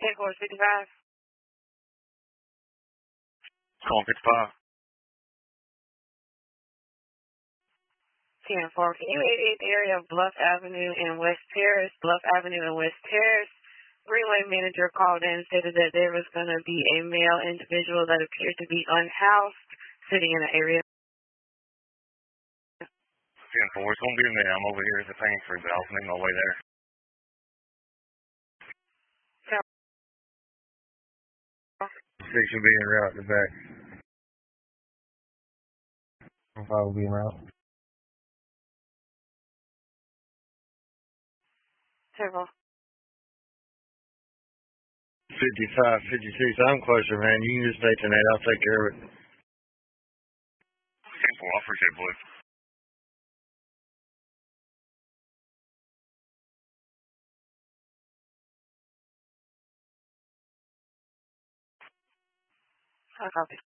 Headquarters 55. Calling 55. 10-4. Can you aid the area of Bluff Avenue and West Terrace? Bluff Avenue and West Terrace. Greenway manager called in and stated that there was going to be a male individual that appeared to be unhoused sitting in the area. 10-4. It's going to be me. I'm over here at the Painsford House. I'm making my way there. Six will be en route to back. Five will be en route. Several. 55, 56. I'm closer, man. You can just stay tonight. I'll take care of it. 10-4. I appreciate it, boys. I copy.